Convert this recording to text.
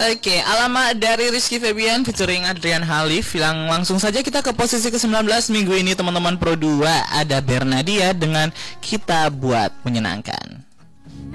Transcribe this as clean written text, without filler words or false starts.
Oke, alamat dari Rizky Febian featuring Adrian Halif. Yang langsung saja kita ke posisi ke-19 minggu ini teman-teman Pro 2. Ada Bernadia dengan Kita Buat Menyenangkan.